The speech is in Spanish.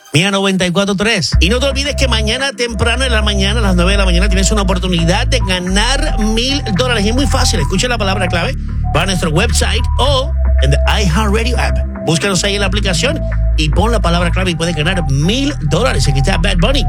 Mía 94.3. Y no te olvides que mañana temprano en la mañana, a las 9 de la mañana, tienes una oportunidad de ganar $1,000. Y es muy fácil. Escucha la palabra clave. Va a nuestro website o en the iHeartRadio app. Búscanos ahí en la aplicación y pon la palabra clave y puedes ganar $1,000. Aquí está Bad Bunny.